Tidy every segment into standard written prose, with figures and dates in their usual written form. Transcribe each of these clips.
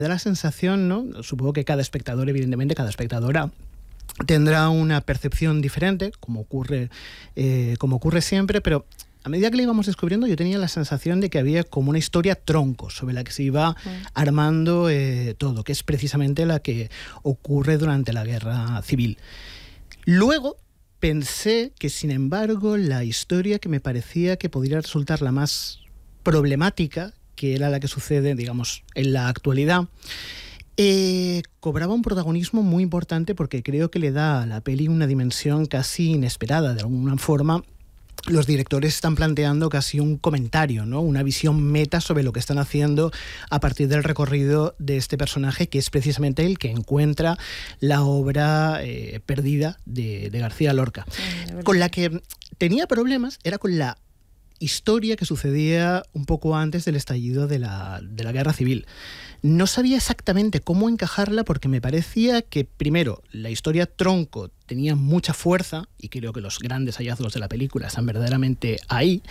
Da la sensación, ¿no? Supongo que cada espectador, evidentemente, cada espectadora tendrá una percepción diferente, como ocurre siempre, pero a medida que lo íbamos descubriendo, yo tenía la sensación de que había como una historia tronco sobre la que se iba armando todo, que es precisamente la que ocurre durante la Guerra Civil. Luego pensé que, sin embargo, la historia que me parecía que podría resultar la más problemática, que era la que sucede, digamos, en la actualidad, cobraba un protagonismo muy importante, porque creo que le da a la peli una dimensión casi inesperada. De alguna forma, los directores están planteando casi un comentario, ¿no? Una visión meta sobre lo que están haciendo a partir del recorrido de este personaje, que es precisamente el que encuentra la obra perdida de García Lorca. Con la que tenía problemas era con la historia que sucedía un poco antes del estallido de la Guerra Civil. No sabía exactamente cómo encajarla, porque me parecía que, primero, la historia tronco tenía mucha fuerza, y creo que los grandes hallazgos de la película están verdaderamente ahí.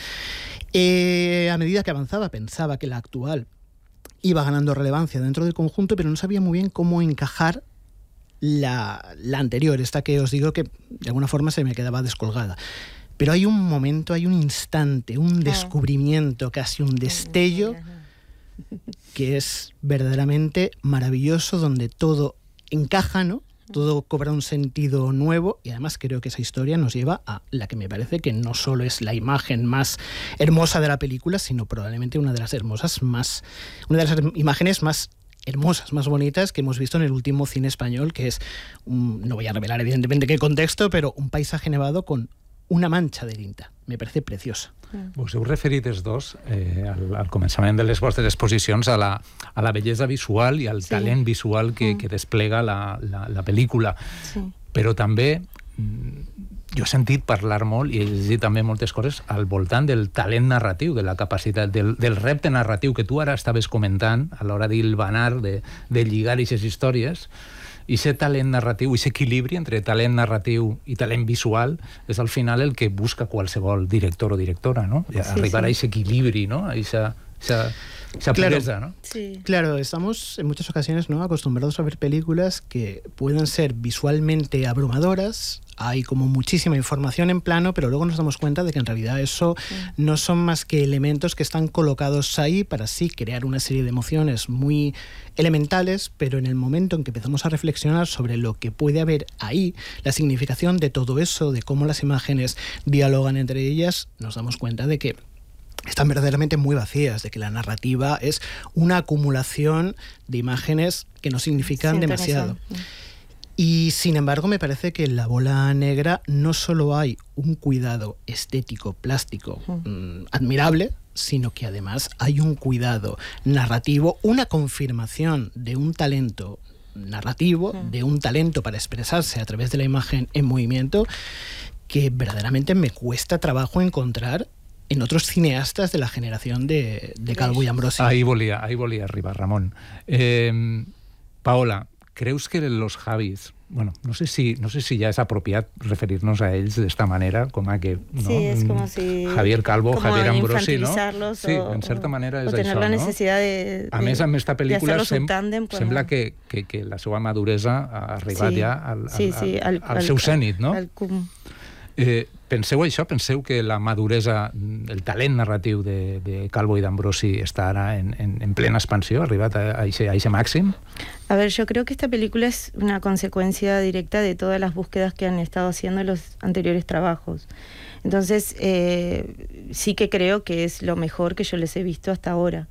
A medida que avanzaba, pensaba que la actual iba ganando relevancia dentro del conjunto, pero no sabía muy bien cómo encajar la anterior, esta que os digo que de alguna forma se me quedaba descolgada. Pero hay un momento, hay un instante, un descubrimiento, casi un destello, que es verdaderamente maravilloso, donde todo encaja, ¿no? Todo cobra un sentido nuevo, y además creo que esa historia nos lleva a la que me parece que no solo es la imagen más hermosa de la película, sino probablemente una de las imágenes más hermosas, más bonitas que hemos visto en el último cine español, que es, no voy a revelar evidentemente qué contexto, pero un paisaje nevado con una mancha de tinta. Me parece preciosa. Us heu referit els dos al començament de les vostres exposicions a la bellesa visual i al talent visual que desplega la pel·lícula. Sí. Però també jo he sentit parlar molt, i he llegit també moltes coses al voltant del talent narratiu, de la capacitat, del repte narratiu que tu ara estaves comentant a l'hora d'hilvanar, de lligar aquestes històries. I aquest talent narratiu, aquest equilibri entre talent narratiu i talent visual és al final el que busca qualsevol director o directora, ¿no? Arribar a ese equilibrio, ¿no? A esa pureza, ¿no? Sí. Claro, estamos en muchas ocasiones, ¿no?, acostumbrados a ver películas que pueden ser visualmente abrumadoras. Hay como muchísima información en plano, pero luego nos damos cuenta de que en realidad eso no son más que elementos que están colocados ahí para así crear una serie de emociones muy elementales, pero en el momento en que empezamos a reflexionar sobre lo que puede haber ahí, la significación de todo eso, de cómo las imágenes dialogan entre ellas, nos damos cuenta de que están verdaderamente muy vacías, de que la narrativa es una acumulación de imágenes que no significan demasiado. Y sin embargo me parece que en La bola negra no solo hay un cuidado estético, plástico, admirable, sino que además hay un cuidado narrativo, una confirmación de un talento narrativo, de un talento para expresarse a través de la imagen en movimiento, que verdaderamente me cuesta trabajo encontrar en otros cineastas de la generación de Calvo y Ambrosi. Ahí volia arribar, Ramon. Paola, ¿creus que los Javis, bueno, no sé si ya es apropiat referirnos a ells d'esta manera, com a que, ¿no? Sí, es como si Javier Calvo, Javier Ambrosi, ¿no? Sí, en certa manera és o tener això, la no? necesidad de a més, amb esta pel·lícula sembla que la seva maduresa ha arribat ja al seu zènit, no? Penseu això? Penseu que la maduresa, el talent narratiu de Calvo y d'Ambrosi està ara en plena expansió, ha arribat a ese màxim? A ver, yo creo que esta película es una consecuencia directa de todas las búsquedas que han estado haciendo los anteriores trabajos. Entonces, sí que creo que es lo mejor que yo les he visto hasta ahora.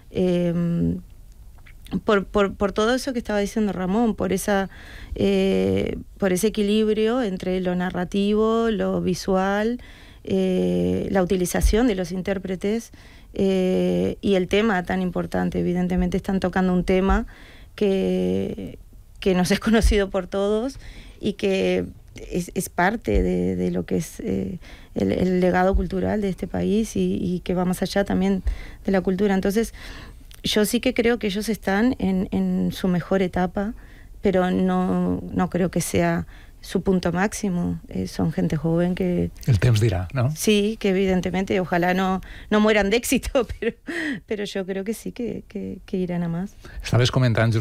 Por todo eso que estaba diciendo Ramón, por ese equilibrio entre lo narrativo, lo visual, la utilización de los intérpretes y el tema tan importante. Evidentemente están tocando un tema que nos es conocido por todos y que es parte de lo que es el legado cultural de este país y que va más allá también de la cultura. Entonces, yo sí que creo que ellos están en su mejor etapa, pero no creo que sea su punto máximo. Son gente joven que... El temps dirá, ¿no? Sí, que evidentemente, ojalá no mueran de éxito, pero yo creo que sí, que irán a más. Estaves comentant